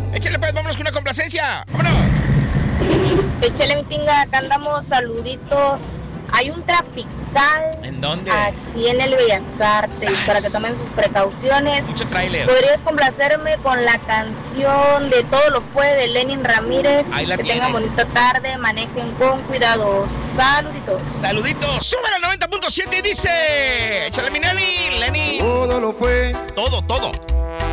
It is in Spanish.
Échale pues, vámonos con una complacencia. ¡Vámonos! Échale mi tinga, acá andamos, saluditos. Hay un trafical. ¿En dónde? Aquí en el Bellas Artes, ¡Sas! para que tomen sus precauciones. Mucho tráiler. ¿Podrías complacerme con la canción de Todo lo fue de Lenin Ramírez? Ahí la que tienes. tengan bonita tarde, manejen con cuidado. Saluditos. Saluditos. Súbela al 90.7 y dice... Échale mi Lenny. Todo lo fue. Todo.